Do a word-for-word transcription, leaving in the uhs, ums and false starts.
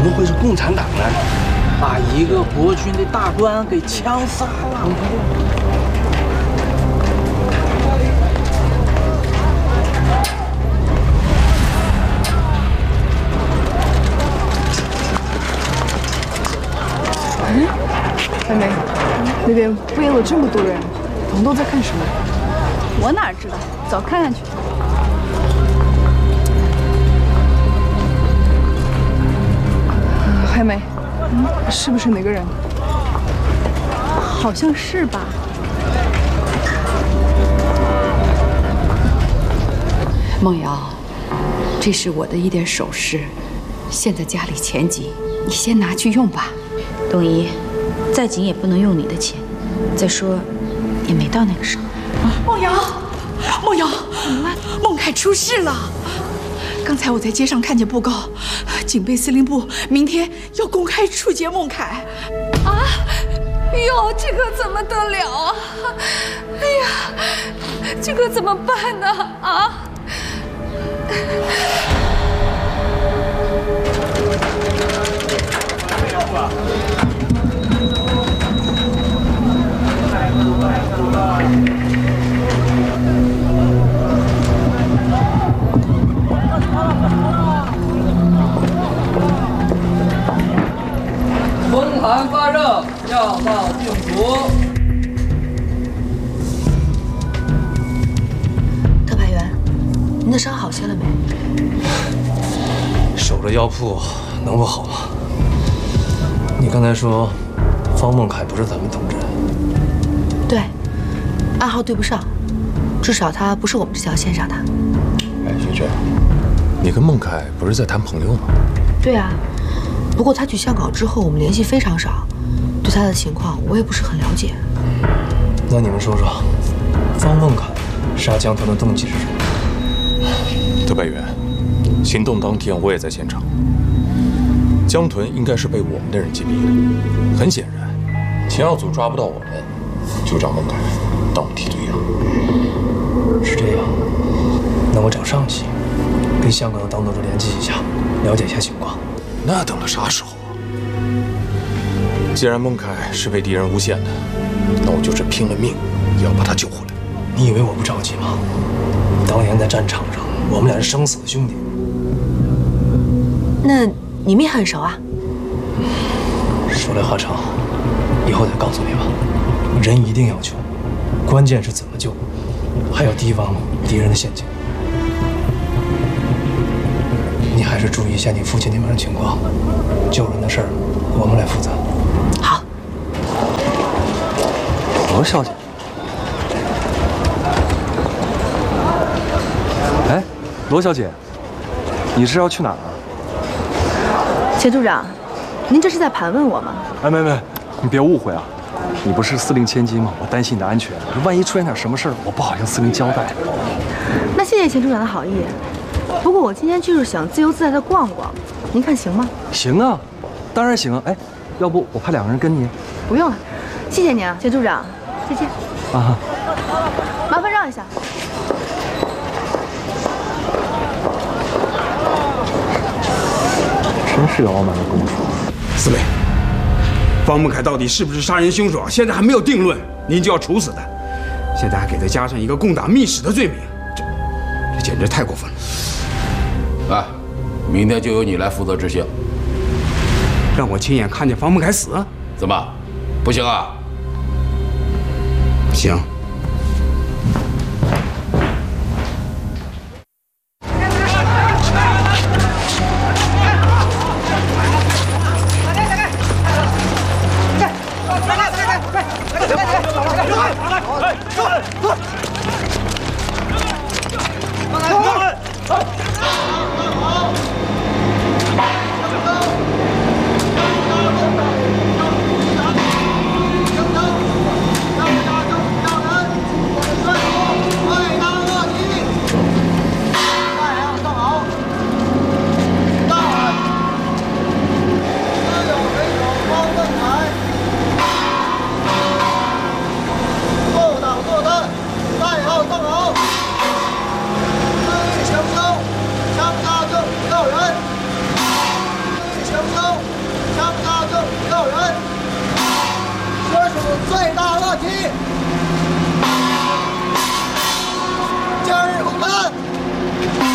么会是共产党呢？把一个国军的大官给枪杀了。 嗯，妹妹，那边围了这么多人，他们都在看什么？ 我哪知道？走，看看去。 海梅，嗯，是不是那个人？ 好像是吧。 梦瑶，这是我的一点首饰，现在家里钱紧，你先拿去用吧。 董姨，再紧也不能用你的钱，再说也没到那个时候。 啊、梦瑶，梦瑶，孟凯出事了。 刚才我在街上看见布告，警备司令部明天要公开处决孟凯。 啊！哟，这可怎么得了啊！哎呀，这可怎么办呢？啊！ 风寒发热，药到病除。 特派员，您的伤好些了没？ 守着药铺能不好吗？你刚才说方孟凯不是咱们同志？ 对，暗号对不上，至少他不是我们这条线上的。 哎，雪雪，你跟孟凯不是在谈朋友吗？ 对啊。 不过他去香港之后，我们联系非常少，对他的情况我也不是很了解。 那你们说说，方孟凯杀江豚的动机是什么？ 特派员，行动当天我也在现场，江豚应该是被我们的人击毙的。很显然，钱耀祖抓不到我们，就找孟凯当我们替罪羊。 是这样，那我找上级，跟香港的党组织联系一下，了解一下情况。 那等到啥时候啊？既然孟凯是被敌人诬陷的，那我就是拼了命也要把他救回来。 你以为我不着急吗？当年在战场上，我们俩是生死的兄弟。 那你们也很熟啊？ 说来话长，以后再告诉你吧。人一定要救，关键是怎么救，还要提防敌人的陷阱。 你还是注意一下你父亲那边的情况，救人的事儿我们来负责。 好。 罗小姐，哎，罗小姐，你是要去哪儿啊？ 钱处长，您这是在盘问我吗？ 哎，没没，你别误会啊，你不是司令千金吗？我担心你的安全，万一出现点什么事儿，我不好向司令交代。 那谢谢钱处长的好意。 不过我今天就是想自由自在的逛逛，您看行吗？ 行啊，当然行啊。哎，要不我派两个人跟你？ 不用了，谢谢您啊，钱处长，再见。 啊， 麻烦让一下。 真是个傲慢的公主。 司令，方孟凯到底是不是杀人凶手，现在还没有定论，您就要处死他，现在还给他加上一个共党密使的罪名，这这简直太过分了。 啊，明天就由你来负责执行。 让我亲眼看见方孟凯死， 怎么，不行啊？ 行。 罪大恶极。